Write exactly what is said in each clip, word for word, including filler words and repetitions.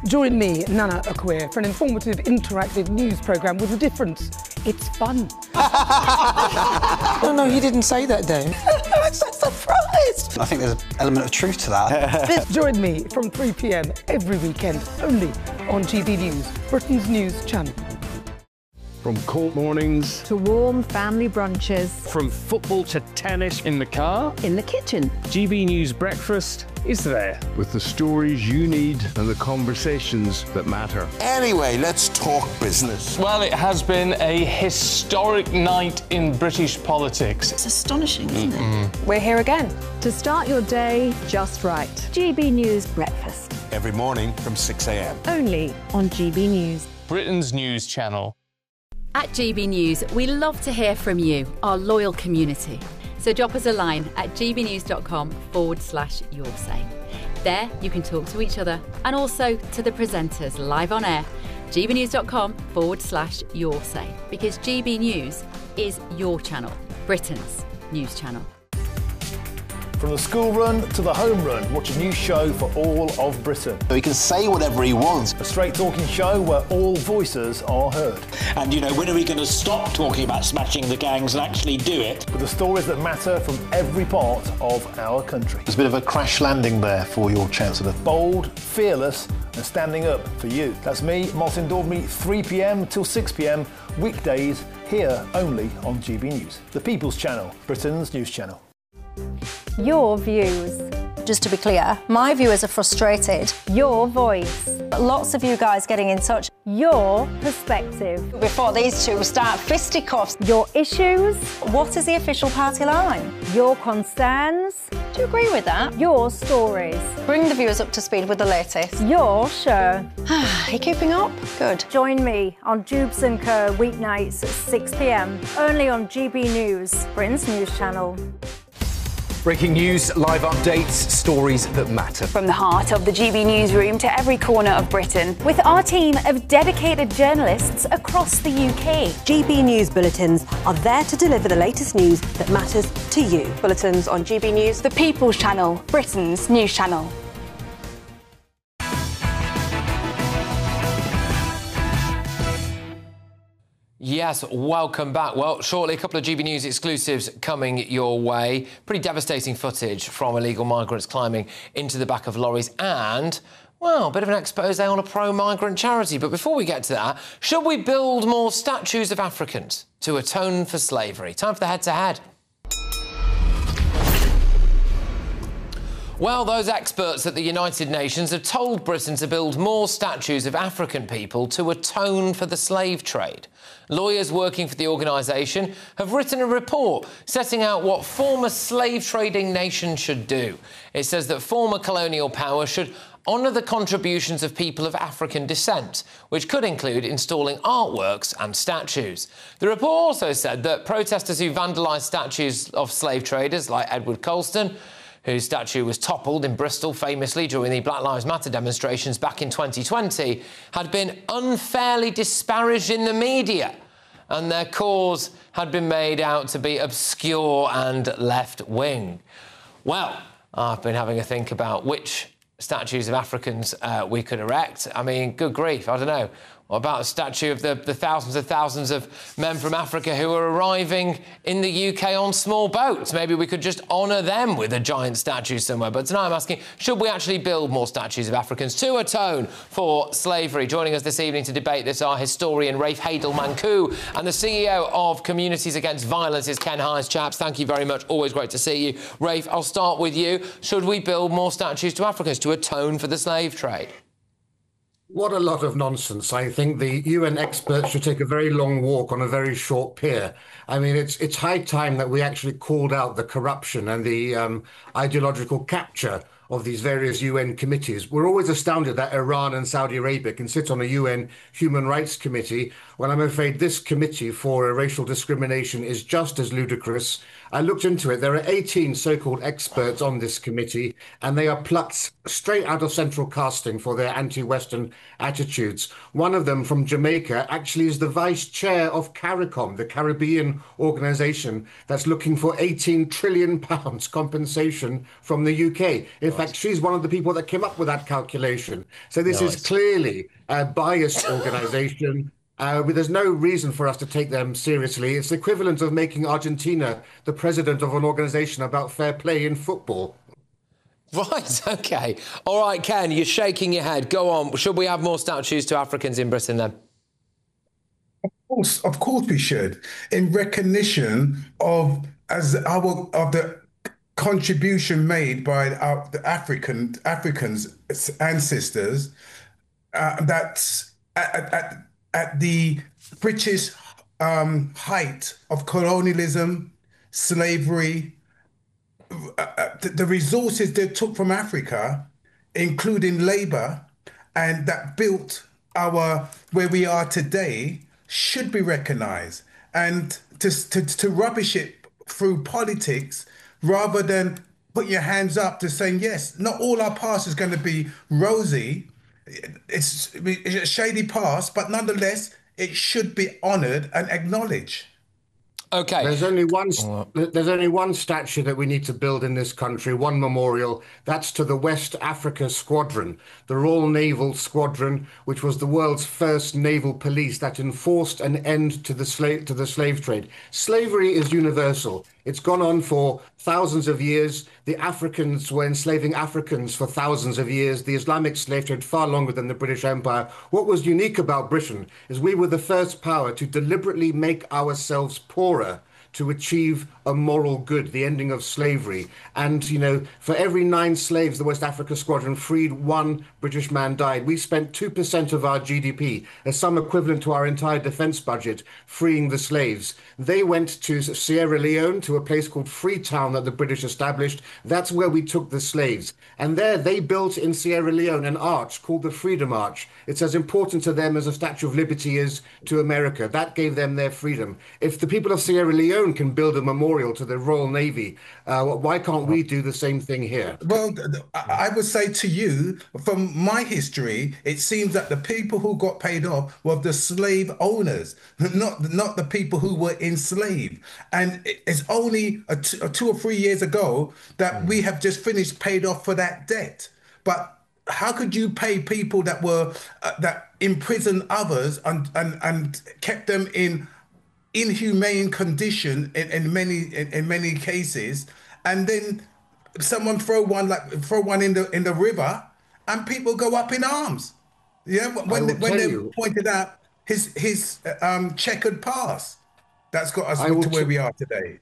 Join me, Nana Akwe, for an informative, interactive news programme with a difference. It's fun. No, no, he didn't say that, Dave. I'm so surprised. I think there's an element of truth to that. Join me from three p m every weekend, only on G B News, Britain's news channel. From court mornings to warm family brunches, from football to tennis in the car, in the kitchen, G B News Breakfast is there with the stories you need and the conversations that matter. Anyway, let's talk business. Well, it has been a historic night in British politics. It's astonishing, isn't Mm-mm. it? We're here again to start your day just right. G B News Breakfast. Every morning from six a m Only on G B News, Britain's news channel. At G B News, we love to hear from you, our loyal community. So drop us a line at gbnews.com forward slash your say. There you can talk to each other and also to the presenters live on air. gbnews.com forward slash your say. Because G B News is your channel, Britain's news channel. From the school run to the home run, watch a new show for all of Britain. So he can say whatever he wants. A straight talking show where all voices are heard. And, you know, when are we going to stop talking about smashing the gangs and actually do it? With the stories that matter from every part of our country. There's a bit of a crash landing there for your Chancellor. Bold, fearless and standing up for you. That's me, Martin Daubney, three p m till six p m, weekdays, here only on G B News. The People's Channel, Britain's news channel. your views. Just to be clear, my viewers are frustrated. Your voice. Lots of you guys getting in touch. Your perspective. Before these two start fisticuffs. Your issues. What is the official party line? Your concerns. Do you agree with that? Your stories. Bring the viewers up to speed with the latest. Your show. Are you keeping up? Good. Join me on Jubes and Co weeknights at six p m only on G B News, Britain's news channel. Breaking news, live updates, stories that matter. From the heart of the G B newsroom to every corner of Britain, with our team of dedicated journalists across the U K. G B News bulletins are there to deliver the latest news that matters to you. Bulletins on G B News, the People's Channel, Britain's news channel. Yes, welcome back. Well, shortly, a couple of G B News exclusives coming your way. Pretty devastating footage from illegal migrants climbing into the back of lorries and, well, a bit of an expose on a pro-migrant charity. But before we get to that, should we build more statues of Africans to atone for slavery? Time for the head-to-head. Well, those experts at the United Nations have told Britain to build more statues of African people to atone for the slave trade. Lawyers working for the organisation have written a report setting out what former slave-trading nations should do. It says that former colonial powers should honour the contributions of people of African descent, which could include installing artworks and statues. The report also said that protesters who vandalised statues of slave traders like Edward Colston, whose statue was toppled in Bristol famously during the Black Lives Matter demonstrations back in twenty twenty, had been unfairly disparaged in the media, and their cause had been made out to be obscure and left-wing. Well, I've been having a think about which statues of Africans uh, we could erect. I mean, good grief, I don't know. What about a statue of the, the thousands and thousands of men from Africa who are arriving in the U K on small boats? Maybe we could just honour them with a giant statue somewhere. But tonight I'm asking, should we actually build more statues of Africans to atone for slavery? Joining us this evening to debate this are historian Rafe Hadel-Mankoo and the C E O of Communities Against Violence is Ken Hines. Chaps, thank you very much. Always great to see you. Rafe, I'll start with you. Should we build more statues to Africans to atone for the slave trade? What a lot of nonsense. I think the U N experts should take a very long walk on a very short pier. I mean, it's it's high time that we actually called out the corruption and the um, ideological capture of these various U N committees. We're always astounded that Iran and Saudi Arabia can sit on a U N Human Rights Committee, when I'm afraid this committee for racial discrimination is just as ludicrous I looked into it. There are eighteen so-called experts on this committee, and they are plucked straight out of central casting for their anti-Western attitudes. One of them from Jamaica actually is the vice chair of CARICOM, the Caribbean organization that's looking for eighteen trillion pounds compensation from the U K. In right. fact, she's one of the people that came up with that calculation. So this nice. is clearly a biased organization. Uh, but there's no reason for us to take them seriously. It's the equivalent of making Argentina the president of an organisation about fair play in football. Right, OK. All right, Ken, you're shaking your head. Go on. Should we have more statues to Africans in Britain then? Of course, of course we should. In recognition of as our of the contribution made by our, the African Africans ancestors uh, that's at, at at the British um, height of colonialism, slavery, uh, the, the resources they took from Africa, including labor, and that built our where we are today, should be recognized. And to, to, to rubbish it through politics, rather than put your hands up to saying, yes, not all our past is going to be rosy. It's, it's a shady past, but nonetheless, it should be honoured and acknowledged. Okay. There's only one. There's only one statue that we need to build in this country. One memorial. That's to the West Africa Squadron, the Royal Naval Squadron, which was the world's first naval police that enforced an end to the slave to the slave trade. Slavery is universal. It's gone on for thousands of years. The Africans were enslaving Africans for thousands of years. The Islamic slave trade far longer than the British Empire. What was unique about Britain is we were the first power to deliberately make ourselves poorer to achieve a moral good, the ending of slavery. And, you know, for every nine slaves the West Africa Squadron freed, one British man died. We spent two percent of our G D P, a sum equivalent to our entire defence budget, freeing the slaves. They went to Sierra Leone, to a place called Freetown that the British established. That's where we took the slaves. And there they built in Sierra Leone an arch called the Freedom Arch. It's as important to them as a Statue of Liberty is to America. That gave them their freedom. If the people of Sierra Leone can build a memorial to the Royal Navy, uh, why can't we do the same thing here? Well, I would say to you, from my history, it seems that the people who got paid off were the slave owners, not, not the people who were enslaved. And it's only a t- a two or three years ago that mm. we have just finished paid off for that debt. But how could you pay people that were uh, that imprisoned others and, and, and kept them in inhumane condition in, in many in, in many cases, and then someone throw one like throw one in the in the river, and people go up in arms? Yeah, when they, when they you, pointed out his his um, checkered past, that's got us to where we are today.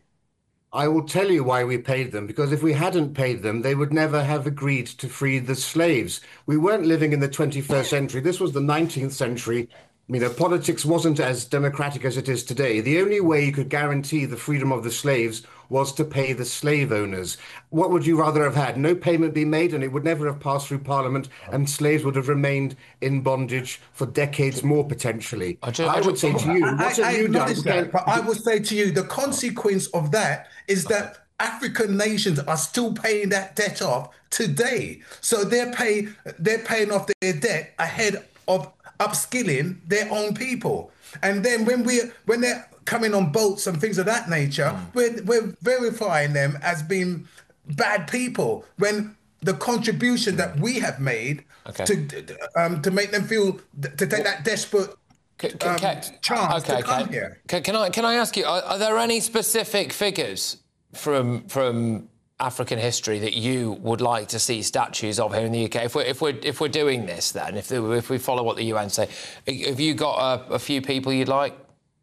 I will tell you why we paid them, because if we hadn't paid them, they would never have agreed to free the slaves. We weren't living in the twenty-first century. This was the nineteenth century. You know, politics wasn't as democratic as it is today. The only way you could guarantee the freedom of the slaves was to pay the slave owners. What would you rather have had? No payment be made, and it would never have passed through Parliament, and slaves would have remained in bondage for decades more, potentially. I, just, I, I would say to you, what I, have you done? That, but I would say to you, the consequence of that is that African nations are still paying that debt off today. So they're, pay, they're paying off their debt ahead of upskilling their own people. And then when we when they're coming on boats and things of that nature, mm. we're, we're verifying them as being bad people, when the contribution that we have made okay. to um, to make them feel, to take that desperate can, can, um, can, chance okay, to come can, here. Can, can I can I ask you, are, are there any specific figures from from African history that you would like to see statues of here in the U K? If we're if we're if we're doing this, then if if we follow what the U N say, have you got a, a few people you'd like?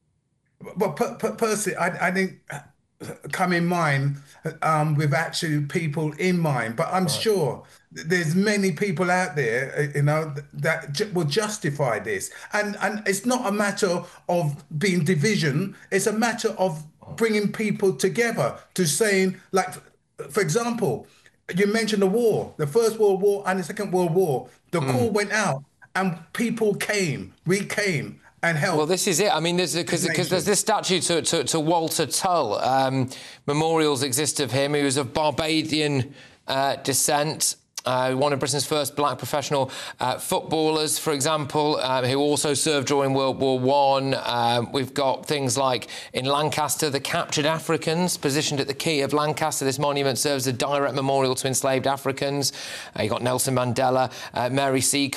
Well, per, per, personally, I, I didn't come in mind um, with actually people in mind, but I'm right. sure there's many people out there, you know, that ju- will justify this. And and it's not a matter of being division; it's a matter of bringing people together to saying, like, for example, you mentioned the war, the First World War and the Second World War. The mm. call went out, and people came. We came. and help. Well, this is it. I mean, there's because because there's this statue to, to, to Walter Tull. Um, memorials exist of him. He was of Barbadian uh, descent. Uh, one of Britain's first black professional uh, footballers, for example, um, who also served during World War One. Um, we've got things like in Lancaster, the captured Africans, positioned at the quay of Lancaster. This monument serves as a direct memorial to enslaved Africans. Uh, you've got Nelson Mandela, uh, Mary Seacole.